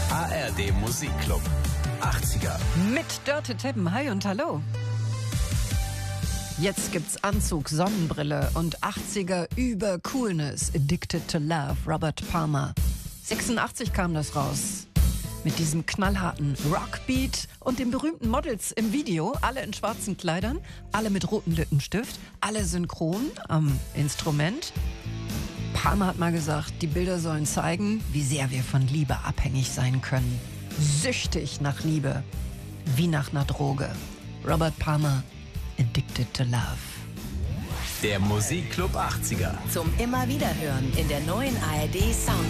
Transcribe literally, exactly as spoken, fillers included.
A R D Musikclub achtziger. Mit Dörte Teppen. Hi und hallo. Jetzt gibt's Anzug, Sonnenbrille und achtziger über Coolness. Addicted to Love, Robert Palmer. sechsundachtzig kam das raus. Mit diesem knallharten Rockbeat und den berühmten Models im Video. Alle in schwarzen Kleidern, alle mit rotem Lippenstift, alle synchron am Instrument. Palmer hat mal gesagt, die Bilder sollen zeigen, wie sehr wir von Liebe abhängig sein können. Süchtig nach Liebe, wie nach einer Droge. Robert Palmer, Addicted to Love. Der Musikclub achtziger. Zum immer wieder hören in der neuen A R D Sound